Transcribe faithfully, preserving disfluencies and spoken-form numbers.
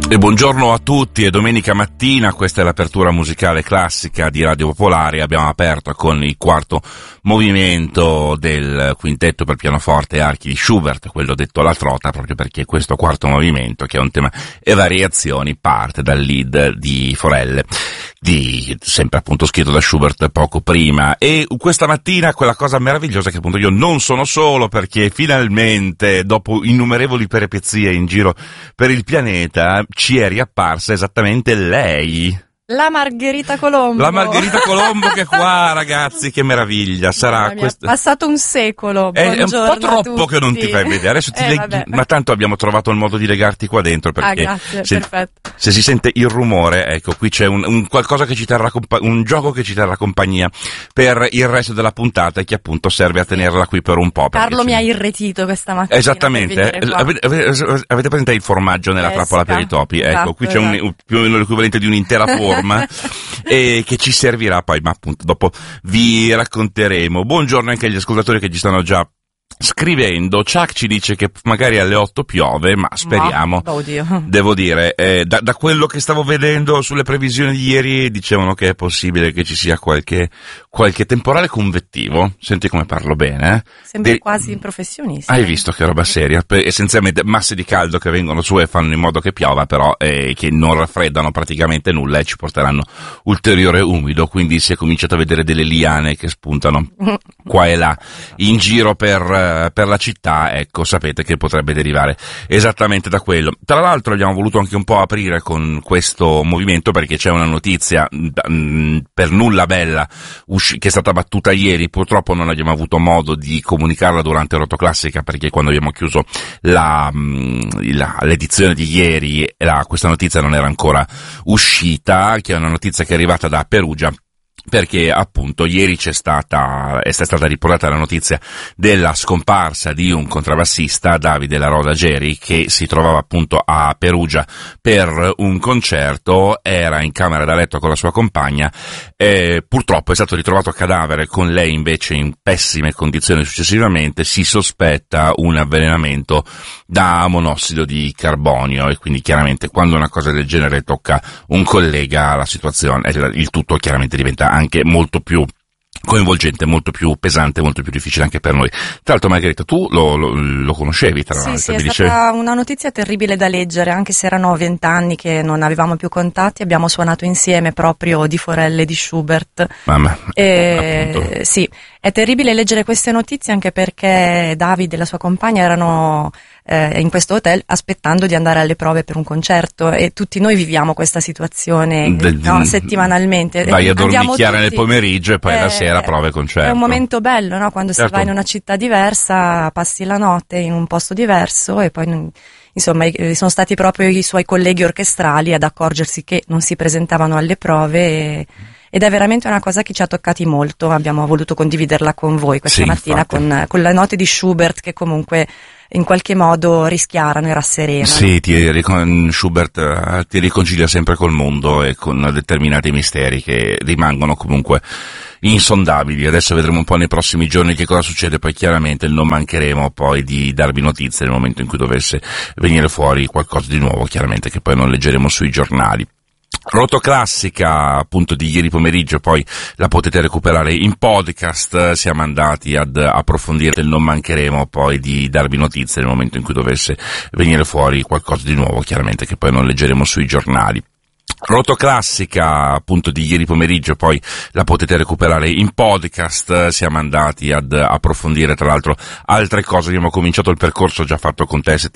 E buongiorno a tutti, è domenica mattina, questa è l'apertura musicale classica di Radio Popolare. Abbiamo aperto con il quarto movimento del quintetto per pianoforte e archi di Schubert, quello detto alla trota, proprio perché questo quarto movimento, che è un tema e variazioni, parte dal lead di Forelle, di, sempre appunto scritto da Schubert poco prima. E questa mattina quella cosa meravigliosa è che appunto io non sono solo, perché finalmente, dopo innumerevoli peripezie in giro per il pianeta, ci è riapparsa esattamente lei. La Margherita Colombo. La Margherita Colombo che è qua, ragazzi, che meraviglia. Sarà questo. È passato un secolo. È, è un po' troppo che non ti fai vedere. Adesso ti eh, leghi, ma tanto abbiamo trovato il modo di legarti qua dentro, perché ah, grazie, se, perfetto. Se si sente il rumore, ecco, qui c'è un, un qualcosa che ci terrà un gioco che ci terrà compagnia per il resto della puntata e che appunto serve a tenerla qui per un po'. Carlo mi ha irretito questa mattina. Esattamente. Avete, avete, avete presente il formaggio nella Esca. trappola per i topi? Ecco, Esatto, qui c'è un, un, più o meno l'equivalente di un'intera forma e che ci servirà poi, ma appunto dopo vi racconteremo. Buongiorno anche agli ascoltatori che ci stanno già scrivendo. Chuck ci dice che magari alle otto piove, ma speriamo. No, oddio. Devo dire, eh, da, da quello che stavo vedendo sulle previsioni di ieri, dicevano che è possibile che ci sia qualche qualche temporale convettivo. Senti come parlo bene, eh? Sembra De- quasi professionista. Hai visto che roba seria? Per, essenzialmente masse di caldo che vengono su e fanno in modo che piova, però eh, che non raffreddano praticamente nulla e ci porteranno ulteriore umido, quindi si è cominciato a vedere delle liane che spuntano qua e là in giro per per la città. Ecco, sapete che potrebbe derivare esattamente da quello. Tra l'altro abbiamo voluto anche un po' aprire con questo movimento perché c'è una notizia mh, per nulla bella usci- che è stata battuta ieri. Purtroppo non abbiamo avuto modo di comunicarla durante Rotoclassica, perché quando abbiamo chiuso la, mh, la, l'edizione di ieri la, questa notizia non era ancora uscita, che è una notizia che è arrivata da Perugia, perché appunto ieri c'è stata, è stata riportata la notizia della scomparsa di un contrabbassista, Davide La Rosa Geri, che si trovava appunto a Perugia per un concerto, era in camera da letto con la sua compagna, e purtroppo è stato ritrovato cadavere, con lei invece in pessime condizioni successivamente. Si sospetta un avvelenamento da monossido di carbonio, e quindi chiaramente quando una cosa del genere tocca un collega, la situazione, il tutto chiaramente diventa anche molto più coinvolgente, molto più pesante, molto più difficile anche per noi. Tra l'altro, Margherita, tu lo, lo, lo conoscevi, tra sì, l'altro? Sì, mi è dicevi... stata una notizia terribile da leggere, anche se erano vent'anni che non avevamo più contatti. Abbiamo suonato insieme proprio di Forelle e di Schubert. Mamma, e, sì, è terribile leggere queste notizie, anche perché Davide e la sua compagna erano eh, in questo hotel aspettando di andare alle prove per un concerto, e tutti noi viviamo questa situazione De, no, settimanalmente. Vai a dormicchiare tutti, nel pomeriggio e poi eh, la sera prove e concerto. È un momento bello, no? Quando certo. si va in una città diversa, passi la notte in un posto diverso, e poi insomma sono stati proprio i suoi colleghi orchestrali ad accorgersi che non si presentavano alle prove, e, ed è veramente una cosa che ci ha toccati molto. Abbiamo voluto condividerla con voi questa sì, mattina con, con le note di Schubert, che comunque in qualche modo rischiarano e rasserenano. Sì, ti, Schubert ti riconcilia sempre col mondo e con determinati misteri che rimangono comunque insondabili. Adesso vedremo un po' nei prossimi giorni che cosa succede, poi chiaramente non mancheremo poi di darvi notizie nel momento in cui dovesse venire fuori qualcosa di nuovo, chiaramente, che poi non leggeremo sui giornali. Rotoclassica appunto di ieri pomeriggio poi la potete recuperare in podcast. Siamo andati ad approfondire, non mancheremo poi di darvi notizie nel momento in cui dovesse venire fuori qualcosa di nuovo, chiaramente, che poi non leggeremo sui giornali. Rotoclassica appunto di ieri pomeriggio poi la potete recuperare in podcast. Siamo andati ad approfondire tra l'altro altre cose. Abbiamo cominciato il percorso già fatto con te